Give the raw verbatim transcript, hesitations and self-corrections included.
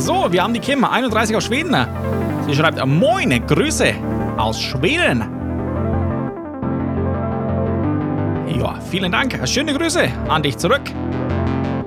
So, wir haben die Kim, einunddreißig aus Schweden. Sie schreibt, moin, Grüße aus Schweden. Ja, vielen Dank. Schöne Grüße an dich zurück.